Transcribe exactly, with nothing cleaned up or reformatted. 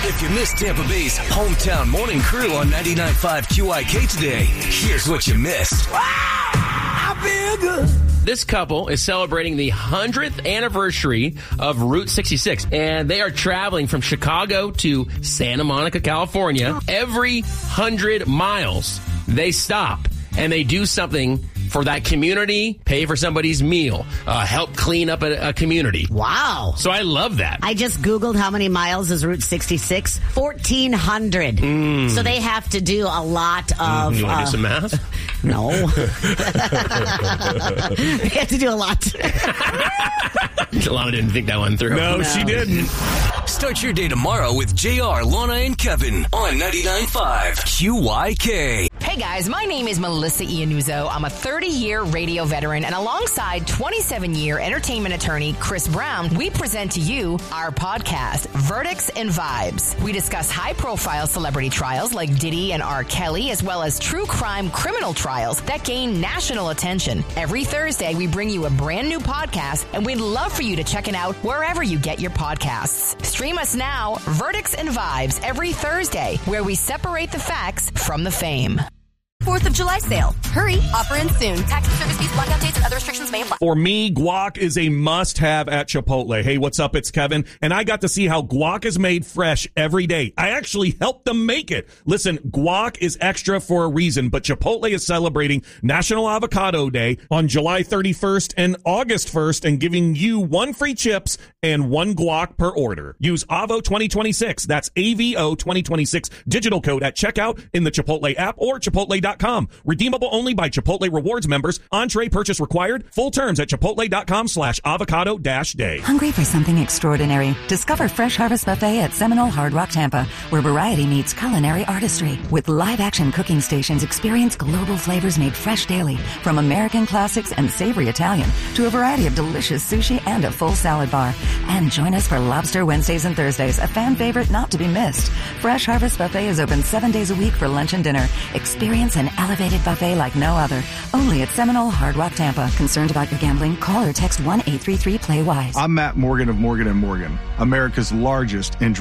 If you missed Tampa Bay's hometown morning crew on ninety-nine point five Q I K today, here's what you missed. Wow, I feel good. This couple is celebrating the hundredth anniversary of Route sixty-six, and they are traveling from Chicago to Santa Monica, California. Every hundred miles, they stop and they do something for that community, pay for somebody's meal, uh, help clean up a, a community. Wow. So I love that. I just Googled how many miles is Route sixty-six. fourteen hundred. Mm. So they have to do a lot of... Mm, you want to uh, do some math? No. They have to do a lot. Lana didn't think that one through. No, no, she didn't. Start your day tomorrow with J R, Lana, and Kevin on ninety-nine point five Q Y K. Hey guys, my name is Melissa Iannuzzo. I'm a thirty-year radio veteran, and alongside twenty-seven-year entertainment attorney Chris Brown, we present to you our podcast, Verdicts and Vibes. We discuss high-profile celebrity trials like Diddy and R. Kelly, as well as true crime criminal trials that gain national attention. Every Thursday, we bring you a brand new podcast, and we'd love for you to check it out wherever you get your podcasts. Stream us now, Verdicts and Vibes, every Thursday, where we separate the facts from the fame. fourth of July sale. Hurry, offer ends soon. Tax and service fees, blackout dates, and other restrictions may apply. For me, guac is a must-have at Chipotle. Hey, what's up? It's Kevin, and I got to see how guac is made fresh every day. I actually helped them make it. Listen, guac is extra for a reason, but Chipotle is celebrating National Avocado Day on July thirty-first and August first and giving you one free chips and one guac per order. Use A V O twenty twenty-six. That's A V O twenty twenty-six digital code at checkout in the Chipotle app or chipotle dot com. Redeemable only by Chipotle Rewards members. Entree purchase required. Full terms at chipotle dot com slash avocado dash day. Hungry for something extraordinary? Discover Fresh Harvest Buffet at Seminole Hard Rock Tampa, where variety meets culinary artistry. With live-action cooking stations, experience global flavors made fresh daily, from American classics and savory Italian to a variety of delicious sushi and a full salad bar. And join us for Lobster Wednesdays and Thursdays, a fan favorite not to be missed. Fresh Harvest Buffet is open seven days a week for lunch and dinner. Experience an elevated buffet like no other. Only at Seminole Hard Rock Tampa. Concerned about your gambling? Call or text one eight three three play wise. I'm Matt Morgan of Morgan and Morgan, America's largest injury